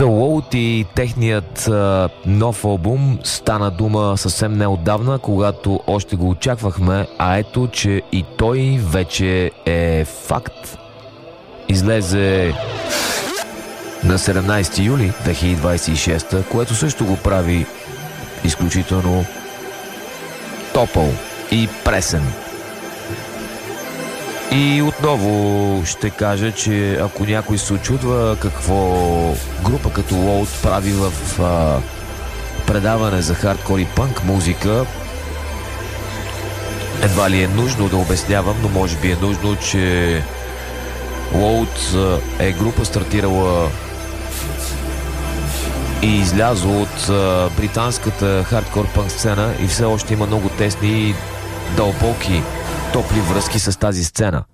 За Load и техният нов албум стана дума съвсем неотдавна, когато още го очаквахме, а ето, че и той вече е факт. Излезе на 17 юли 2026, което също го прави изключително топъл и пресен. И отново ще кажа, че ако някой се очудва какво група като Load прави в предаване за хардкор и пънк музика, едва ли е нужно да обяснявам, но може би е нужно, че Load е група стартирала и излязла от британската хардкор пънк сцена и все още има много тесни и дълбоки топли връзки с тази сцена.